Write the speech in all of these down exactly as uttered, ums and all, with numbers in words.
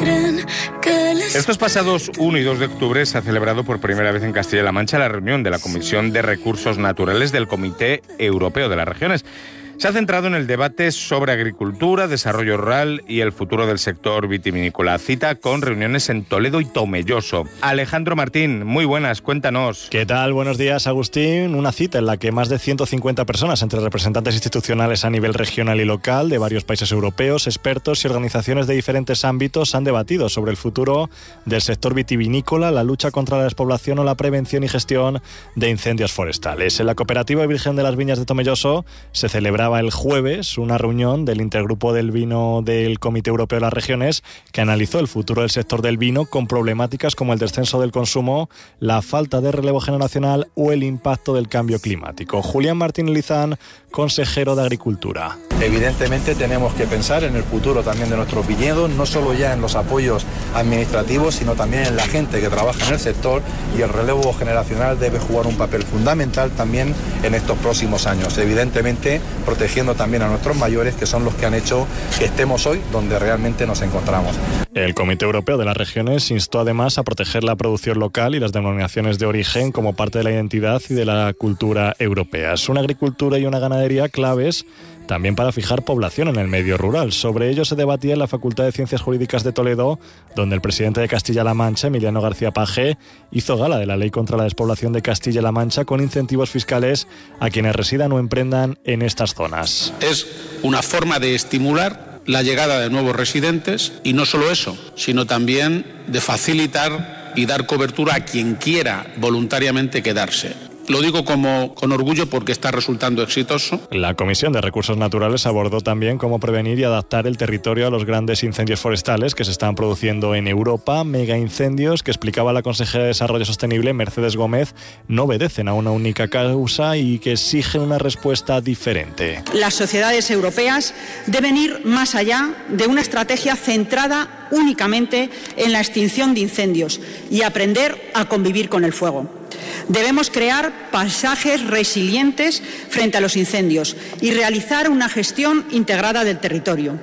creen que les... Estos pasados uno y dos de octubre se ha celebrado por primera vez en Castilla-La Mancha la reunión de la Comisión de Recursos Naturales del Comité Europeo de las Regiones. Se ha centrado en el debate sobre agricultura, desarrollo rural y el futuro del sector vitivinícola. Cita con reuniones en Toledo y Tomelloso. Alejandro Martín, muy buenas, cuéntanos. ¿Qué tal? Buenos días, Agustín. Una cita en la que más de ciento cincuenta personas, entre representantes institucionales a nivel regional y local, de varios países europeos, expertos y organizaciones de diferentes ámbitos, han debatido sobre el futuro del sector vitivinícola, la lucha contra la despoblación o la prevención y gestión de incendios forestales. En la Cooperativa Virgen de las Viñas de Tomelloso se celebraba el jueves una reunión del Intergrupo del Vino del Comité Europeo de las Regiones que analizó el futuro del sector del vino con problemáticas como el descenso del consumo, la falta de relevo generacional o el impacto del cambio climático. Julián Martín Lizán, consejero de Agricultura. Evidentemente tenemos que pensar en el futuro también de nuestros viñedos, no solo ya en los apoyos administrativos, sino también en la gente que trabaja en el sector, y el relevo generacional debe jugar un papel fundamental también en estos próximos años. Evidentemente, protegiendo también a nuestros mayores, que son los que han hecho que estemos hoy donde realmente nos encontramos. El Comité Europeo de las Regiones instó además a proteger la producción local y las denominaciones de origen como parte de la identidad y de la cultura europea. Es una agricultura y una ganadería claves también para fijar población en el medio rural. Sobre ello se debatía en la Facultad de Ciencias Jurídicas de Toledo, donde el presidente de Castilla-La Mancha, Emiliano García Paje, hizo gala de la Ley contra la Despoblación de Castilla-La Mancha con incentivos fiscales a quienes residan o emprendan en estas zonas. Es una forma de estimular la llegada de nuevos residentes y no solo eso, sino también de facilitar y dar cobertura a quien quiera voluntariamente quedarse. Lo digo como con orgullo porque está resultando exitoso. La Comisión de Recursos Naturales abordó también cómo prevenir y adaptar el territorio a los grandes incendios forestales que se están produciendo en Europa. Megaincendios que, explicaba la consejera de Desarrollo Sostenible, Mercedes Gómez, no obedecen a una única causa y que exigen una respuesta diferente. Las sociedades europeas deben ir más allá de una estrategia centrada únicamente en la extinción de incendios y aprender a convivir con el fuego. Debemos crear paisajes resilientes frente a los incendios y realizar una gestión integrada del territorio.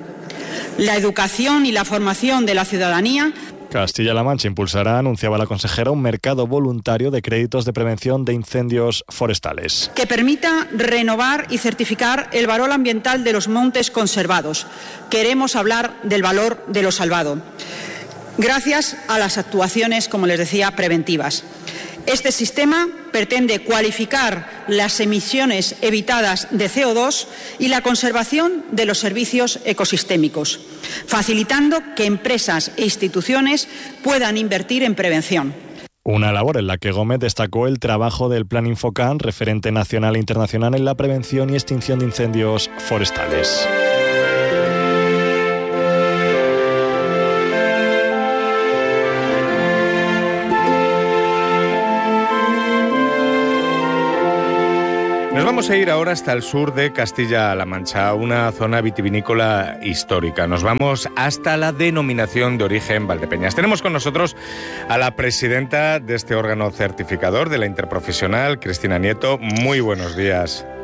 La educación y la formación de la ciudadanía. Castilla-La Mancha impulsará, anunciaba la consejera, un mercado voluntario de créditos de prevención de incendios forestales. Que permita renovar y certificar el valor ambiental de los montes conservados. Queremos hablar del valor de lo salvado, gracias a las actuaciones, como les decía, preventivas. Este sistema pretende cualificar las emisiones evitadas de C O dos y la conservación de los servicios ecosistémicos, facilitando que empresas e instituciones puedan invertir en prevención. Una labor en la que Gómez destacó el trabajo del Plan Infocan, referente nacional e internacional en la prevención y extinción de incendios forestales. Nos vamos a ir ahora hasta el sur de Castilla-La Mancha, una zona vitivinícola histórica. Nos vamos hasta la denominación de origen Valdepeñas. Tenemos con nosotros a la presidenta de este órgano certificador de la Interprofesional, Cristina Nieto. Muy buenos días.